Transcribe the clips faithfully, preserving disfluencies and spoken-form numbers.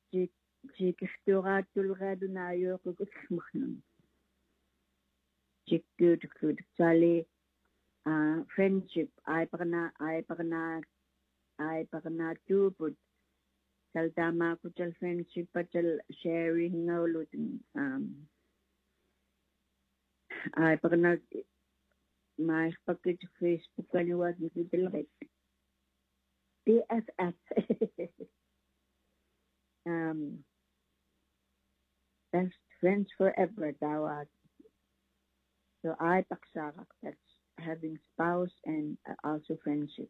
Jik jikisturaatulgaadunaayoqukutmaqnum. Jikkuutukkuut sali uh, friendship aiparna aiparna aiparna tuuput saltaamaakutal friendship patal sharing ngaulut um aiparna maaispakit Facebook kanuat nikitilqit B F F um best friends forever tawat. So I paksarak, that's having spouse and uh, also friendship.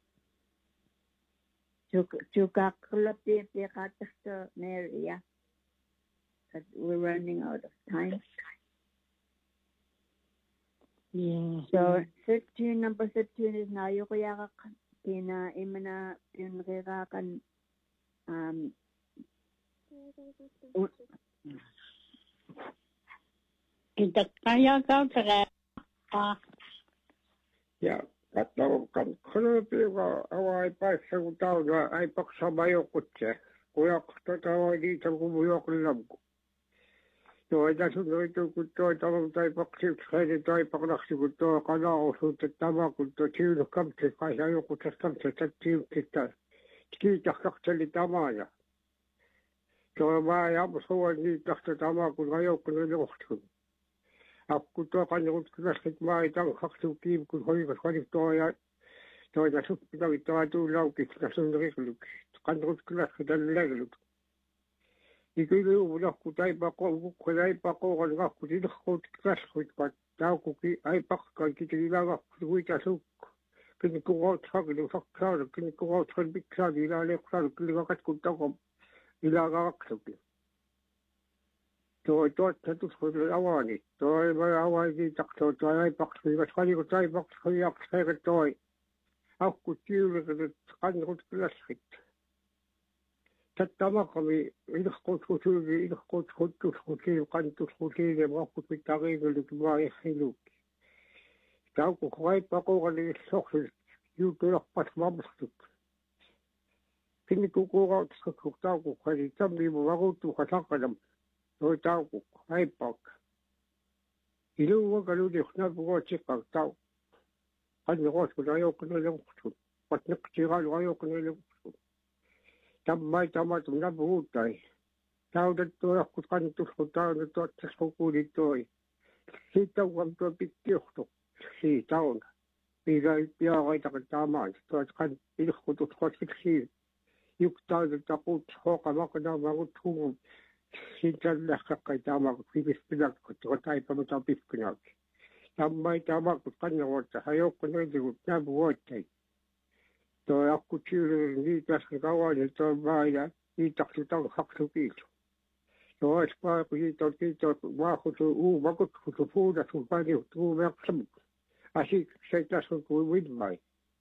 Chukakulati piakatasta Mary, yeah. But we're running out of time. Yeah. So thirteen, number thirteen is na yukuyarak kina imana pinrirakan um Kita kaya kau cerai. Ja, katso kan krupiva avai paikka kun tauga ai paksa majokutse. Kujak tota vai niitä kun joklinamku. Toi tässä noitu kun toi talon tai paksi heidi tai pakraksi kun toi kana osuutta tämä kun toi tiilu kamtsi kai ja joku tässä kamtsi tässä tiilkistä. Kiitos kakseli tämä ja. Toi vaan ja suon niitä tämä kun ajokkinen johtuu. Akku tuo kannut kyllä mä ei tämän kaksu kiinni, kun hoikas kannut tuo ja toi ja sut pitää tuo tuu laukiksi, tässä on riklyksi. Kannut kyllä tämän läglyt. Ja kyllä juuri, kun taipaa koulu, kun taipaa koulu, kakku siitä koulutti käskuit, kun taukukin ei pakkaan, kiteli lakku, kuita sukku. Kyllä kun oot hakenut, saksaada, kyllä kun oot hakenut piksaada, ilaa leksaada, kyllä kakat kun takom, ilaa kaksukin. Toi tuotta tuskoi avani. Toi vai avani taktoi toi ei paksu. Jos kannut ei paksu jaksa eikä toi. Akku tiilikset kannut kläskit. Tätä makami ilkkoot kutuuki ilkkoot kutus kutiin kantus kutiin ja makkut pitää riikellyt vaan ehilukki. Taukku kai pakokan sokset juutu lappas vamstut. Sinne kun kuukautissa kun taukku kai tammi mun vakuuttuuka takanam. Toi tauku, ei pakka. Ilu vaikka nyt jos näin puhuit sikkaan tauku. Kanni koskut ajokkinen leuksut. Vat nyksi kailu ajokkinen leuksut. Tämä ei tamatun näin puhutai. Täytettu jotkut kannitus, kun täytettu ottaisi kun kuulit toi. Siitä on tuo pitki johtu. Siitä on. Mikä ei pidä aitakaan tamaan. Toi kan ilkutus koskit siinä. Juk täytettä kuutsi hoka makana makut huun. Siitä lähkäkkäin tämä, kun viimeisellä, kun tuo taipamata on pitkänäkin. Tämä ei tämä, kun kannavuutta, hän joukko noin, kun nämä vuottei. Tuo akku tyyli, niitä äsken kauan, niin tuo vaan, ja niitä on haksu kiitos. Tuo olisi vaan, kun niitä on kiitos, vaakutu, uu, vakutukutu, puhuta, sun painiutuu, jaksamu. Asi, se tässä on kuin vinmai.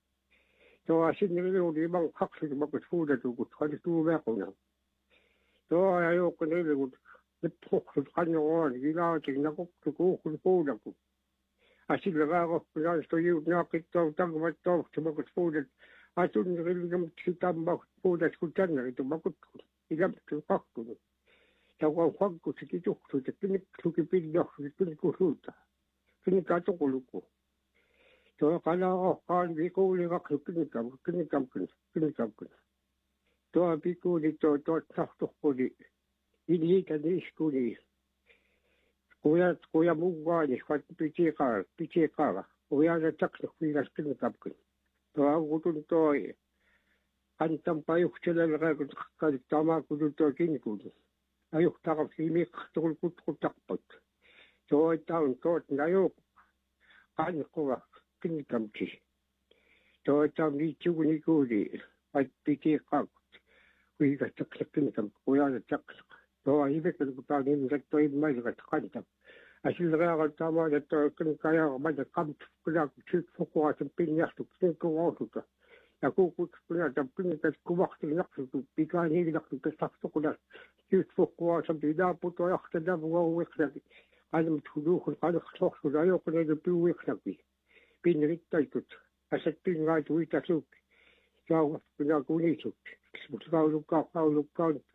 Tuo sinne liuli, mä oon kaksikymmentä makut puhutettu, kun hän tuu verkona. Tuo ja joukko niille, kun ne puhkut kannoon, ilaatiin, ja koktu kuuhun puhutakun. Ja sillä vähän oppilaista on juuri nakit tuon tankavat tohti, makut puhutet. Ja tunnin rillinen, mutta sitä makut puhutet, kun tänne riitu makut, ei lämpöty kaktunut. Ja kun on hankkusikin tuhtu, että kynneksukin pinnohtu, kynnekku sulta. Kynnekkaa tukuluku. Tuo kanaa ohkaan, viikuuli kaksu, kynnekkaa, kynnekkaa, kynnekkaa, kynnekkaa. Tuo pikkuuni tuo tuo tahtohkuni. Niitä niiskuni. Kujat kuja mukaan, niin pitää kaara, pitää kaara. Kujat taksa kuilas kynnekapkin. Tuo on kutun toi. Kantampa juhtselella rääkut kantamaa kutun toi kinkuni. Ja juhtakapsi mikahtul kutkut takpat. Tuo on tuot näjok. Kankuva kynnekapsi. Tuo on niitsukuni kuuli. Vai pitää kaakut. Kuinka taksa kynnekapki. Kujat taksa. Tuo on ihmetellyt, kun tämä ihmiset toi maisikat kantaa. Ja sillä reagoin tämä, että kyllä kajaa maita kamtu, kyllä kun syyt fokua sen pinjastu, kyllä kun osuta. Ja kun kyllä tämän pinjastu, kun vahti jaksutu, pitää niin jaksutu, että sahtu, kun syyt fokua sen pitää putoa jahten tämän vuoksnakin. Aina mit huduukun kannaks sohtuda, ajokko neille piuuksnakin. Pinni rittaitut, ja se pinnaitu itä suukki. Jauhat, kyllä kun niisut. Mutta kaulukkaa, kaulukkaa,